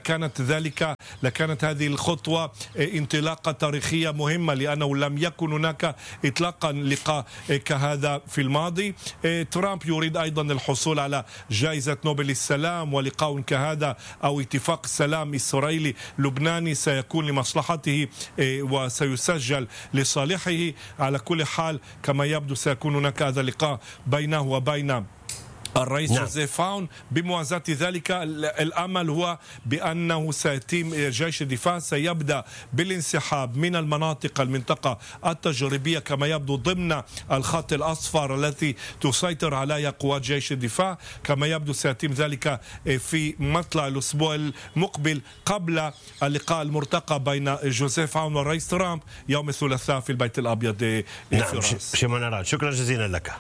لكانت هذه الخطوة انطلاقة تاريخية مهمة، لأنه لم يكن هناك إطلاقا لقاء كهذا في الماضي. ترامب يريد أيضا الحصول على جائزة نوبل للسلام، ولقاء كهذا أو اتفاق سلام إسرائيلي لبناني سيكون لمصلحته وسيسجل لصالحه. على كل حال كما يبدو سيكون هناك هذا اللقاء بينه وبين الرئيس جوزيف عون. بموازاة ذلك الأمل هو بأنه سيتم جيش الدفاع سيبدأ بالانسحاب من المنطقة التجريبية كما يبدو ضمن الخط الأصفر التي تسيطر عليها قوات جيش الدفاع. كما يبدو سيتم ذلك في مطلع الأسبوع المقبل قبل اللقاء المرتقب بين جوزيف عون والرئيس ترامب يوم الثلاثاء في البيت الأبيض. شيمون، شكرا جزيلا لك.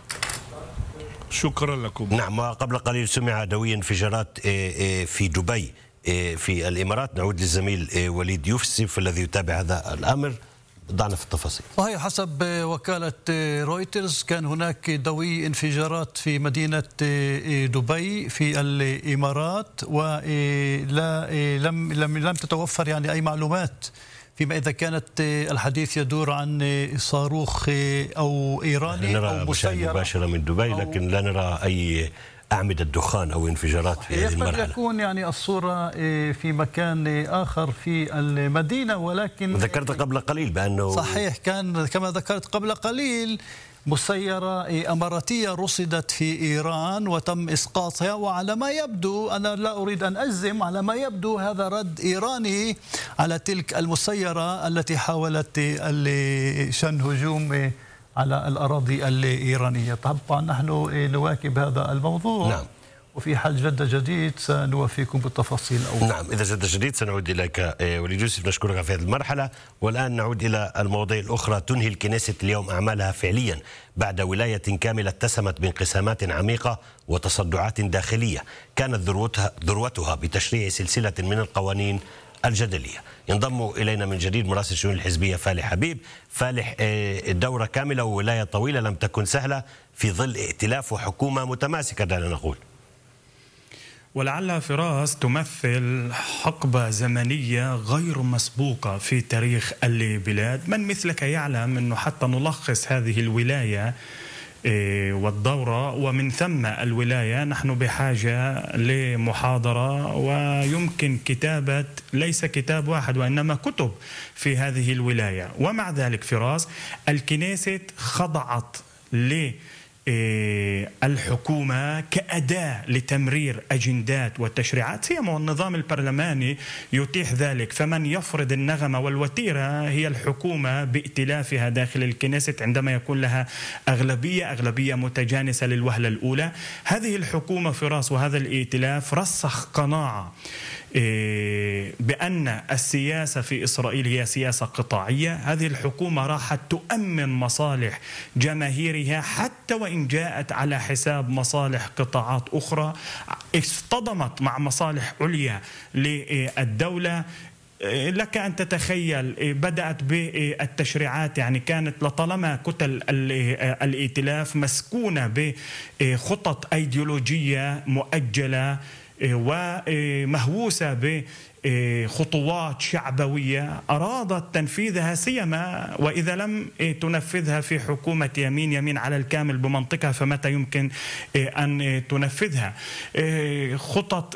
شكرا لكم. نعم، وقبل قليل سمع دوي انفجارات في دبي في الإمارات. نعود للزميل وليد يوسف الذي يتابع هذا الأمر ضعنا في التفاصيل. صحيح، حسب وكالة رويترز كان هناك دوي انفجارات في مدينة دبي في الإمارات، ولم تتوفر يعني أي معلومات فيما إذا كانت الحديث يدور عن صاروخ أو إيراني أو مسيرة مباشرة من دبي، لكن لا نرى أي أعمدة دخان أو انفجارات في هذه المرحلة. يكون يعني الصورة في مكان آخر في المدينة، ولكن ذكرت قبل قليل بأنه صحيح كان كما ذكرت قبل قليل مسيرة إماراتية رصدت في إيران وتم إسقاطها، وعلى ما يبدو، أنا لا أريد أن أجزم، على ما يبدو هذا رد إيراني على تلك المسيرة التي حاولت شن هجوم على الأراضي الإيرانية. طبعا نحن نواكب هذا الموضوع. نعم. وفي حال جد جديد سنوفيكم بالتفاصيل أول. نعم، إذا جد جديد سنعود إليك وليد يوسف. نشكرك في هذه المرحلة. والآن نعود إلى المواضيع الأخرى. تنهي الكنيسة اليوم أعمالها فعليا بعد ولاية كاملة اتسمت بانقسامات عميقة وتصدعات داخلية كانت ذروتها بتشريع سلسلة من القوانين الجدلية. ينضم إلينا من جديد مراسل الشؤون الحزبية فالح حبيب. فالح، دورة كاملة وولاية طويلة لم تكن سهلة في ظل ائتلاف وحكومة متماسكة دعنا نقول. ولعلها فراس تمثل حقبة زمنية غير مسبوقة في تاريخ البلاد. من مثلك يعلم أنه حتى نلخص هذه الولاية والدورة ومن ثم الولاية نحن بحاجة لمحاضرة، ويمكن كتابة ليس كتاب واحد وإنما كتب في هذه الولاية. ومع ذلك فراس، الكنيسة خضعت الحكومة كأداة لتمرير أجندات وتشريعات، سيما النظام البرلماني يتيح ذلك. فمن يفرض النغمة والوتيرة هي الحكومة بائتلافها داخل الكنيسة عندما يكون لها أغلبية متجانسة للوهلة الأولى. هذه الحكومة فراس وهذا الائتلاف رسخ قناعة بأن السياسة في إسرائيل هي سياسة قطاعية. هذه الحكومة راحت تؤمن مصالح جماهيرها حتى وإن جاءت على حساب مصالح قطاعات أخرى، اصطدمت مع مصالح عليا للدولة. لك أن تتخيل بدأت بالتشريعات، يعني كانت لطالما كتل الائتلاف مسكونة بخطط أيديولوجية مؤجلة ومهووسة بخطوات شعبوية أرادت تنفيذها، سيما وإذا لم تنفذها في حكومة يمين على الكامل بمنطقها، فمتى يمكن أن تنفذها؟ خطط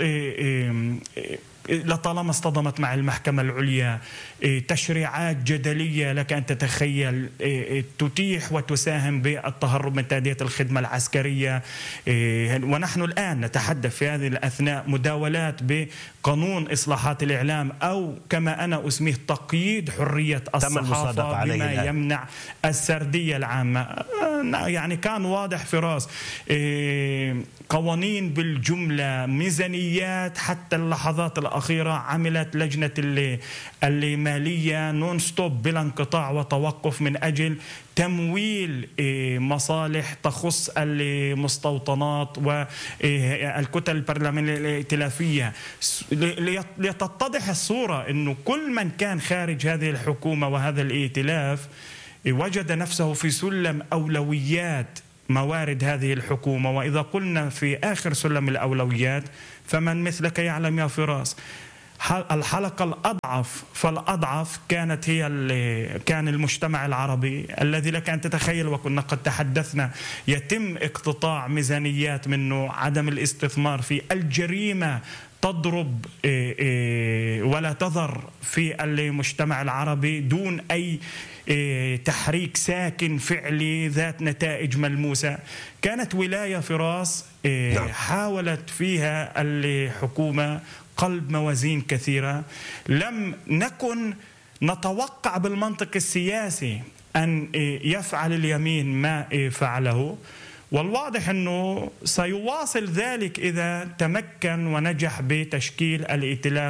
لطالما اصطدمت مع المحكمة العليا، تشريعات جدلية لك أن تتخيل تتيح وتساهم بالتهرب من تأدية الخدمة العسكرية. ونحن الآن نتحدث في هذه الأثناء مداولات بقانون إصلاحات الإعلام، أو كما أنا أسميه تقييد حرية الصحافة بما يمنع السردية العامة. يعني كان واضح فراس، قوانين بالجملة، ميزانيات حتى اللحظات الأخيرة عملت لجنة المالية نون ستوب بلا انقطاع وتوقف من أجل تمويل مصالح تخص المستوطنات والكتل البرلمانية الائتلافية. لتتضح الصورة أنه كل من كان خارج هذه الحكومة وهذا الائتلاف وجد نفسه في سلم أولويات موارد هذه الحكومة. وإذا قلنا في آخر سلم الأولويات فمن مثلك يعلم يا فراس، الحلقة الأضعف فالأضعف كانت هي كان المجتمع العربي الذي لك أن تتخيل، وكنا قد تحدثنا، يتم اقتطاع ميزانيات منه، عدم الاستثمار في الجريمة تضرب ولا تذر في المجتمع العربي دون أي تحريك ساكن فعلي ذات نتائج ملموسة. كانت ولاية فراس حاولت فيها الحكومة قلب موازين كثيرة. لم نكن نتوقع بالمنطق السياسي أن يفعل اليمين ما فعله، والواضح أنه سيواصل ذلك إذا تمكن ونجح بتشكيل الائتلاف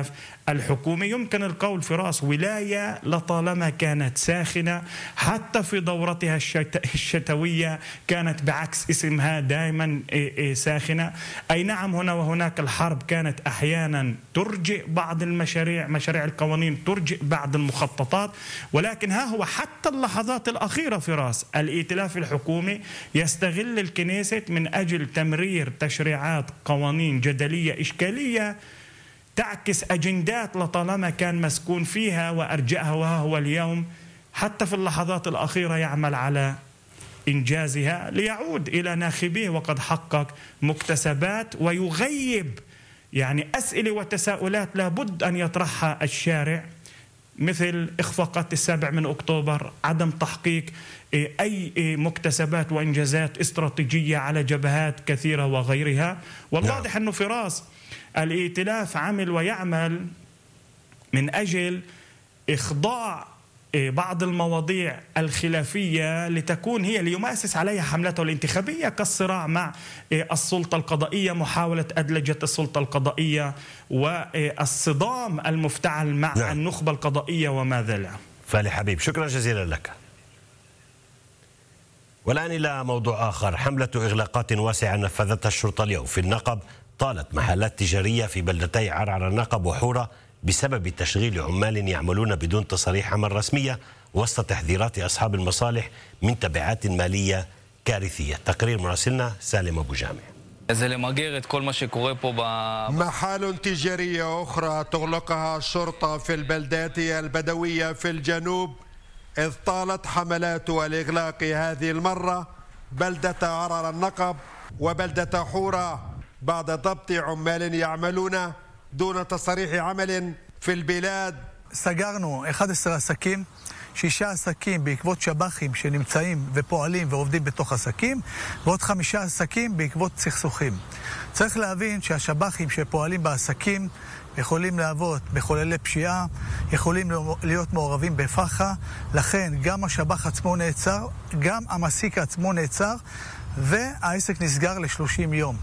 الحكومة يمكن القول فراس ولاية لطالما كانت ساخنة، حتى في دورتها الشتوية كانت بعكس اسمها دائما ساخنة. أي نعم هنا وهناك الحرب كانت أحيانا ترجئ بعض المشاريع، مشاريع القوانين ترجئ بعض المخططات، ولكن ها هو حتى اللحظات الأخيرة فراس الائتلاف الحكومي يستغل الكنيسة من أجل تمرير تشريعات قوانين جدلية إشكالية تعكس أجندات لطالما كان مسكون فيها وأرجأها، وها هو اليوم حتى في اللحظات الأخيرة يعمل على إنجازها ليعود إلى ناخبيه وقد حقق مكتسبات، ويغيب يعني أسئلة وتساؤلات لابد أن يطرحها الشارع، مثل إخفاقات 7 أكتوبر، عدم تحقيق أي مكتسبات وإنجازات استراتيجية على جبهات كثيرة وغيرها. والواضح أنه فراس الائتلاف عمل ويعمل من أجل إخضاع بعض المواضيع الخلافية لتكون هي ليمأسس عليها حملته الانتخابية، كالصراع مع السلطة القضائية، محاولة أدلجة السلطة القضائية والصدام المفتعل مع النخبة القضائية وما ذلك. فالي حبيب، شكرا جزيلا لك. والآن إلى موضوع آخر. حملة إغلاقات واسعة نفذتها الشرطة اليوم في النقب طالت محلات تجارية في بلدتي عرعر النقب وحورة بسبب تشغيل عمال يعملون بدون تصاريح عمل رسمية وسط تحذيرات أصحاب المصالح من تبعات مالية كارثية. تقرير مراسلنا سالم أبو جامع. محال تجارية أخرى تغلقها الشرطة في البلدات البدوية في الجنوب، إذ طالت حملات الإغلاق هذه المرة بلدة عرعر النقب وبلدة حورة بعد ضبط عمال يعملون دون تصريح عمل في البلاد. סגרנו 11 עסקים, 6 עסקים בעקבות שב"חים שנמצאים ופועלים ועובדים בתוך עסקים, ועוד 5 עסקים בעקבות סכסוכים. צריך להבין שהשב"חים שפועלים בעסקים יכולים לעבוד בחוללי פשיעה, יכולים להיות מעורבים בפח"ע, לכן גם השב"ח עצמו נעצר, גם המעסיק עצמו נעצר, והעסק נסגר ל-30 יום.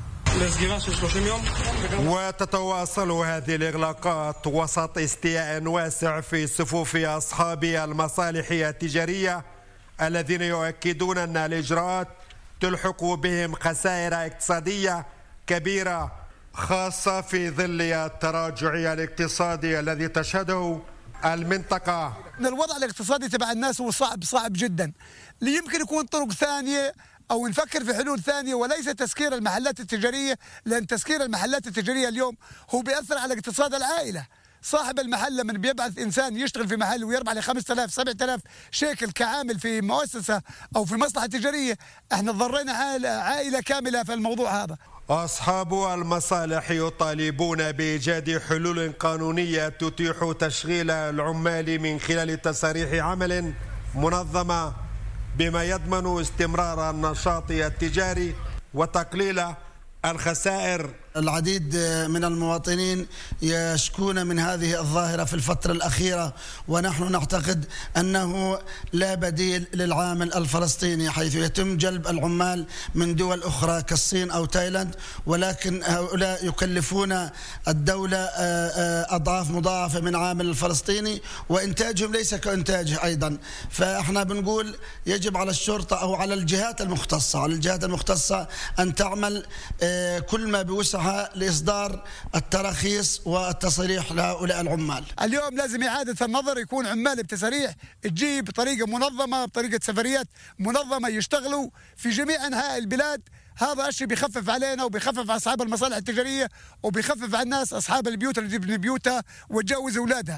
وتتواصل هذه الإغلاقات وسط استياء واسع في صفوف أصحاب المصالح التجارية الذين يؤكدون أن الإجراءات تلحق بهم خسائر اقتصادية كبيرة، خاصة في ظل التراجع الاقتصادي الذي تشهده المنطقة. الوضع الاقتصادي تبع الناس هو صعب جدا، يمكن يكون طرق ثانية أو نفكر في حلول ثانية وليس تسكير المحلات التجارية، لأن تسكير المحلات التجارية اليوم هو بيأثر على اقتصاد العائلة. صاحب المحل لما بيبعث إنسان يشتغل في محل ويربح ل 5000 7000 شيكل كعامل في مؤسسة أو في مصلحة تجارية، احنا ضرينا عائلة كاملة في الموضوع هذا. أصحاب المصالح يطالبون بإيجاد حلول قانونية تتيح تشغيل العمال من خلال تصاريح عمل منظمة بما يضمن استمرار النشاط التجاري وتقليل الخسائر. العديد من المواطنين يشكون من هذه الظاهرة في الفترة الأخيرة، ونحن نعتقد أنه لا بديل للعامل الفلسطيني، حيث يتم جلب العمال من دول أخرى كالصين أو تايلاند، ولكن هؤلاء يكلفون الدولة أضعاف مضاعفة من عامل الفلسطيني، وإنتاجهم ليس كإنتاجه أيضا. فإحنا بنقول يجب على الشرطة أو على الجهات المختصة أن تعمل كل ما بوسعها لإصدار التراخيص والتصريح لهؤلاء العمال. اليوم لازم إعادة النظر، يكون عمال بتصريح تجيب بطريقة منظمة، بطريقة سفريات منظمة، يشتغلوا في جميع أنحاء البلاد. هذا الشيء بيخفف علينا وبيخفف على أصحاب المصالح التجارية وبيخفف على الناس أصحاب البيوت اللي تبني بيوتها وتجوز أولادها.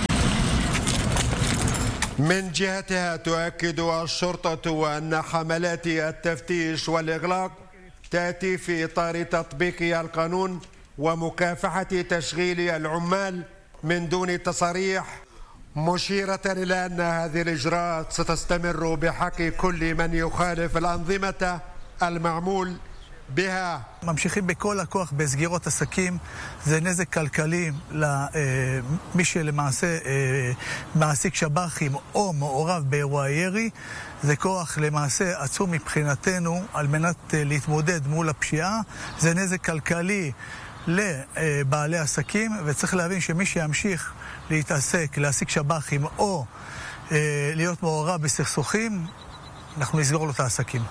من جهتها تؤكد الشرطة أن حملات التفتيش والإغلاق تأتي في إطار تطبيق القانون ومكافحة تشغيل العمال من دون تصاريح، مشيرة إلى أن هذه الإجراءات ستستمر بحق كل من يخالف الأنظمة المعمول بها. ממשיכים בכל הכוח בסגירות עסקים, זה נזק כלכלי למי שלמעשה מעסיק שב"חים או מעורב באירוע ירי. זה כוח למעשה עצום מבחינתנו על מנת להתמודד מול הפשיעה. זה נזק כלכלי לבעלי עסקים, וצריך להבין שמי שימשיך להתעסק, להעסיק שב"חים או להיות מעורב בסכסוכים, אנחנו נסגור לו את העסקים.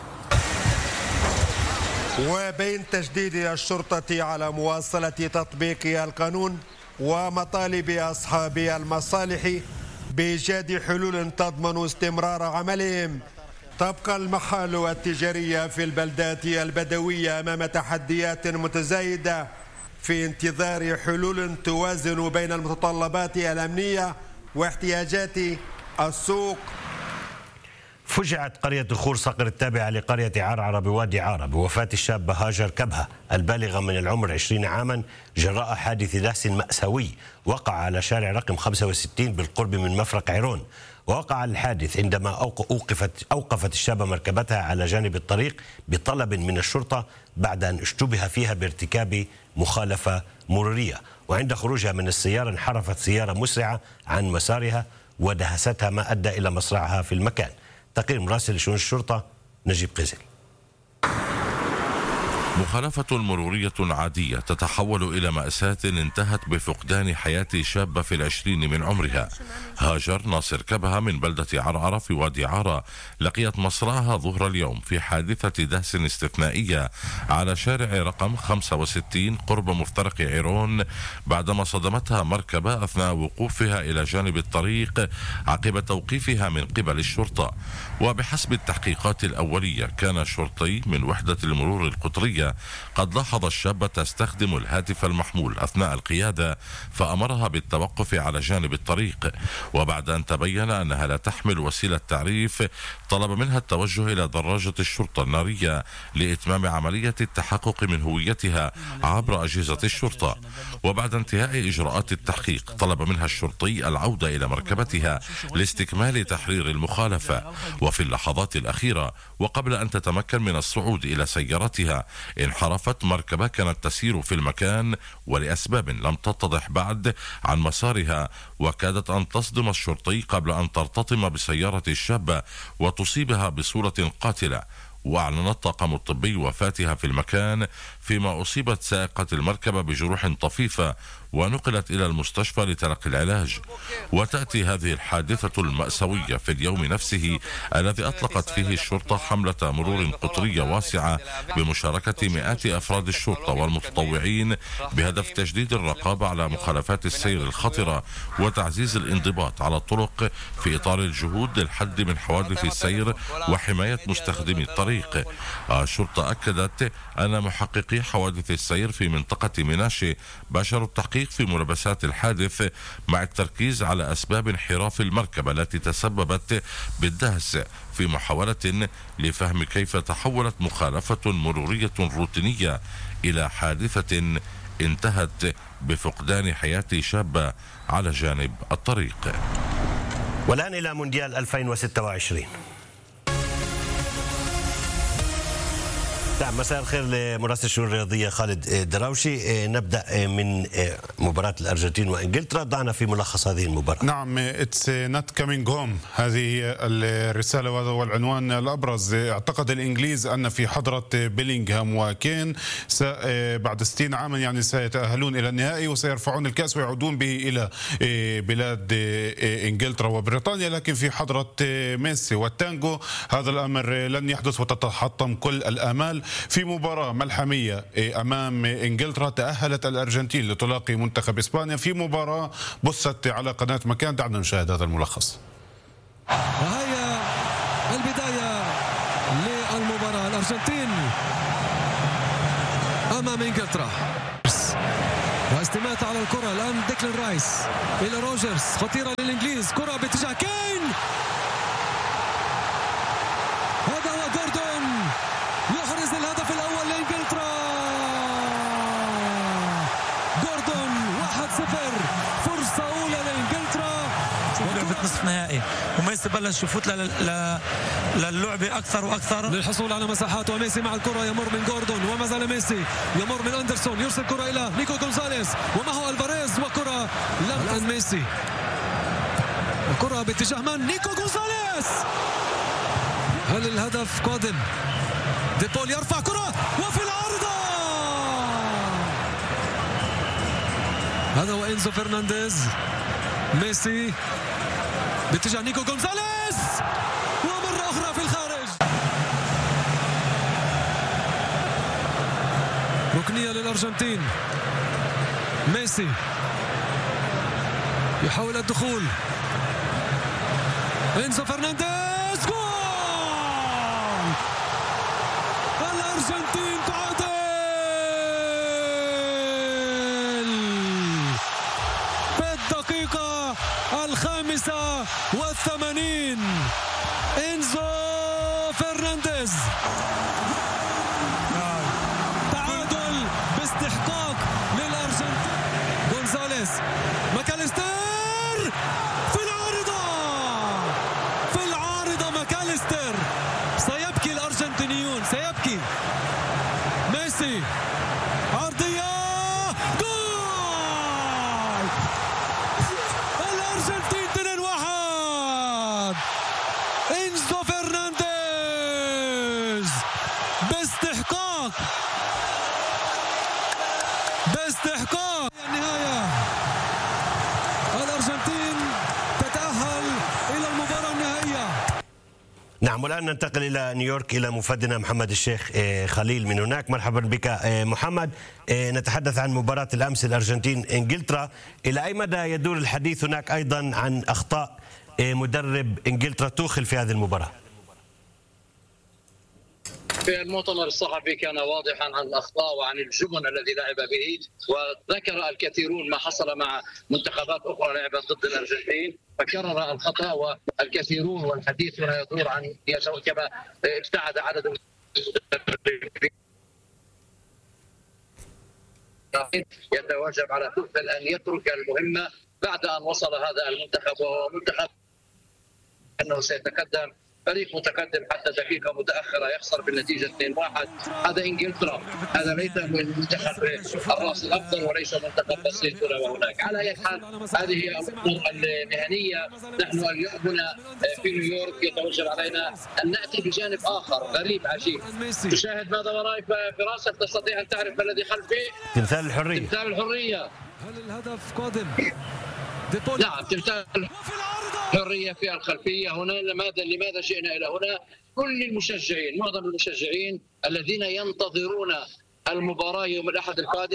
وبين تشديد الشرطة على مواصلة تطبيق القانون ومطالب أصحاب المصالح بإيجاد حلول تضمن استمرار عملهم، تبقى المحال التجارية في البلدات البدوية أمام تحديات متزايدة في انتظار حلول توازن بين المتطلبات الأمنية واحتياجات السوق. فجعت قرية خور صقر التابعة لقرية عرعرة بوادي عارة بوفاة الشابة هاجر كبهة البالغة من العمر 20 عاما جراء حادث دهس مأساوي وقع على شارع رقم 65 بالقرب من مفرق عيرون. ووقع الحادث عندما أوقفت الشابة مركبتها على جانب الطريق بطلب من الشرطة بعد أن اشتبه فيها بارتكاب مخالفة مرورية، وعند خروجها من السيارة انحرفت سيارة مسرعة عن مسارها ودهستها ما أدى إلى مصرعها في المكان. تقرير مراسل شؤون الشرطة نجيب قزل. مخالفة مرورية عادية تتحول إلى مأساة انتهت بفقدان حياة شابة في 20 من عمرها. هاجر ناصر كبهة من بلدة عرعرة في وادي عارة لقيت مصرعها ظهر اليوم في حادثة دهس استثنائية على شارع رقم 65 قرب مفترق عيرون بعدما صدمتها مركبة أثناء وقوفها إلى جانب الطريق عقب توقيفها من قبل الشرطة. وبحسب التحقيقات الأولية كان شرطي من وحدة المرور القطرية قد لاحظ الشابة تستخدم الهاتف المحمول أثناء القيادة فأمرها بالتوقف على جانب الطريق، وبعد أن تبين أنها لا تحمل وسيلة تعريف طلب منها التوجه إلى دراجة الشرطة النارية لإتمام عملية التحقق من هويتها عبر أجهزة الشرطة. وبعد انتهاء إجراءات التحقيق طلب منها الشرطي العودة إلى مركبتها لاستكمال تحرير المخالفة. وفي اللحظات الأخيرة وقبل أن تتمكن من الصعود إلى سيارتها انحرفت مركبة كانت تسير في المكان ولأسباب لم تتضح بعد عن مسارها، وكادت أن تصدم الشرطي قبل أن ترتطم بسيارة الشابة وتصيبها بصورة قاتلة. وأعلن الطاقم الطبي وفاتها في المكان، فيما أصيبت سائقة المركبة بجروح طفيفة ونقلت إلى المستشفى لتلقي العلاج. وتأتي هذه الحادثة المأساوية في اليوم نفسه الذي أطلقت فيه الشرطة حملة مرور قطرية واسعة بمشاركة مئات أفراد الشرطة والمتطوعين بهدف تجديد الرقابة على مخالفات السير الخطرة وتعزيز الانضباط على الطرق في إطار الجهود للحد من حوادث السير وحماية مستخدمي الطريق. الشرطة أكدت أن محققي حوادث السير في منطقة مناشي باشروا التحقيق في ملابسات الحادث مع التركيز على أسباب انحراف المركبة التي تسببت بالدهس في محاولة لفهم كيف تحولت مخالفة مرورية روتينية إلى حادثة انتهت بفقدان حياة شابة على جانب الطريق. والآن إلى مونديال 2026. نعم، مساء الخير لمراسل الشؤون الرياضية خالد دراوشي. نبدأ من مباراة الأرجنتين وإنجلترا. ضعنا في ملخص هذه المباراة. نعم، it's not coming home. هذه الرسالة وهذا هو العنوان الأبرز. اعتقد الإنجليز أن في حضرة بيلينغهام وكين بعد 60 عاما يعني سيتأهلون إلى النهائي وسيرفعون الكأس ويعودون به إلى بلاد إنجلترا وبريطانيا، لكن في حضرة ميسي والتانجو هذا الأمر لن يحدث وتتحطم كل الآمال. في مباراة ملحمية أمام إنجلترا تأهلت الأرجنتين لتلاقي منتخب إسبانيا في مباراة بثت على قناة مكان. دعنا نشاهد هذا الملخص. وهي البداية للمباراة، الأرجنتين أمام إنجلترا. واستماتة على الكرة الآن ديكلان رايس إلى روجرز، خطيرة للإنجليز، كرة باتجاه كين، هذا هو جوردون يحرز الهدف الأول لإنجلترا. جوردون 1-0، فرصة أولى لإنجلترا. لعبة نصف نهائي وميسي بلش يفوت للعبة أكثر وأكثر للحصول على مساحات، وميسي مع الكرة يمر من جوردون وما زال ميسي يمر من أندرسون، يرسل كرة إلى نيكو غونزاليز ومعه الفاريز وكرة الآن ميسي، الكرة باتجاه من؟ نيكو غونزاليز. هل الهدف قادم؟ ديبول يرفع كرة وفي العارضة هذا هو إنزو فرنانديز. ميسي باتجاه نيكو غونزاليز ومرة أخرى في الخارج. ركنية للأرجنتين. ميسي يحاول الدخول. إنزو فرنانديز جول. الأرجنتين تعادل في الدقيقة 85. إنزو فرنانديز تعادل باستحقاق للأرجنتين. غونزاليز ماكاليستر في العارضة ماكاليستر. سيبكي الأرجنتينيون سيبكي. ميسي عرضية جول. الأرجنتين 2-1. إنزو فرنانديز باستحقاق النهاية. الأرجنتين تتأهل إلى المباراة النهائية. نعم، والآن ننتقل إلى نيويورك إلى مفدنا محمد الشيخ خليل من هناك. مرحبا بك محمد. نتحدث عن مباراة الأمس الأرجنتين إنجلترا. إلى أي مدى يدور الحديث هناك أيضا عن أخطاء مدرب إنجلترا توخل في هذه المباراة؟ في المؤتمر الصحفي كان واضحا عن الأخطاء وعن الجبن الذي لعب به، وذكر الكثيرون ما حصل مع منتخبات أخرى لعبت ضد الأرجنتين، فكرر الخطأ والكثيرون والحديث هنا يدور عن كما ابتعد عدد يتواجب على توخل أن يترك المهمة بعد أن وصل هذا المنتخب، وهو منتخب أنه سيتقدم فريق متقدم حتى دقيقة متأخرة يخسر بالنتيجة 2-1. هذا إنجلترا، هذا ليس من منتخب الرأس الأخضر وليس منتخب بسيط هنا وهناك. على أي حال هذه هي الأمور المهنية. نحن اليوم هنا في نيويورك يتوجب علينا أن نأتي بجانب آخر غريب عجيب. تشاهد ماذا وراي في راسك، تستطيع أن تعرف ما الذي خلفي؟ تمثال الحرية. تمثال الحرية. هل الهدف قادم؟ نعم، تمثال الحرية في الخلفية. هنا لماذا جئنا إلى هنا؟ كل المشجعين، معظم المشجعين الذين ينتظرون المباراة يوم الأحد القادم.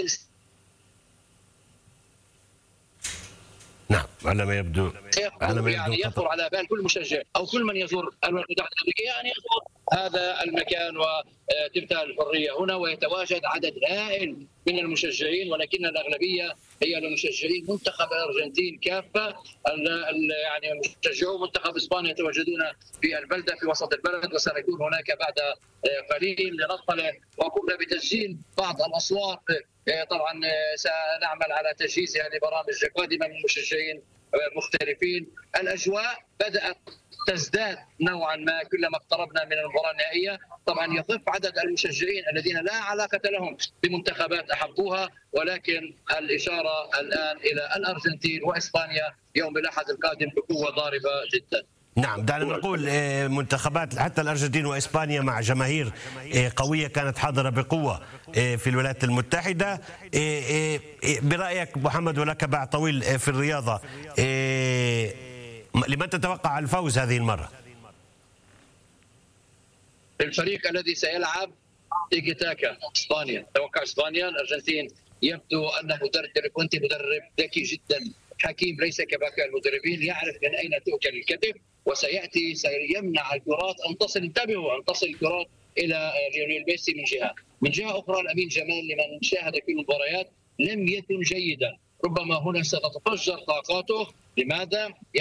نعم، على ما يبدو يعني يخطر على بال كل مشجع أو كل من يزور الولايات المتحدة الأمريكية يعني يزور هذا المكان وتمثال الحرية هنا، ويتواجد عدد هائل من المشجعين، ولكن الأغلبية هي لمشجعين منتخب الأرجنتين كافة. يعني مشجعو منتخب إسبانيا يتواجدون في البلدة في وسط البلد، وسنكون هناك بعد قليل لنطلع وقمنا بتسجيل بعض الأصوات. طبعا سنعمل على تجهيزها لبرامج قادمة من مشجعين مختلفين. الأجواء بدأت تزداد نوعا ما كلما اقتربنا من المباراة النهائية. طبعا يخف عدد المشجعين الذين لا علاقة لهم بمنتخبات أحبوها، ولكن الإشارة الآن إلى الأرجنتين وإسبانيا يوم الأحد القادم بقوة ضاربة جدا. نعم، دعنا نقول منتخبات حتى الأرجنتين وإسبانيا مع جماهير قوية كانت حاضرة بقوة في الولايات المتحدة. برأيك محمد، ولك باع طويل في الرياضة، لمن تتوقع الفوز هذه المرة؟ الفريق الذي سيلعب تيكي تاكا إسبانيا. توقع إسبانيا. الأرجنتين يبدو أنه مدرب ذكي جدا حكيم، ليس كباقي المدربين، يعرف من أين تؤكل الكتف وسيأتي سيمنع الكرات أن تصل. انتبهوا، أن تصل الكرات إلى ليونيل ميسي من جهة أخرى. الأمين جمال لمن شاهد في المباريات لم يكن جيدا، ربما هنا ستتفجر طاقاته. لماذا؟